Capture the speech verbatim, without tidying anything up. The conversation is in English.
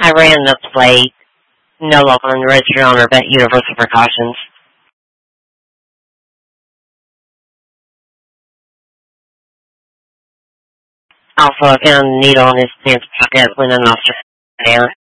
I ran the plate. No local and registered owner, but universal precautions. Also, I found a needle in his pants pocket when an officer there.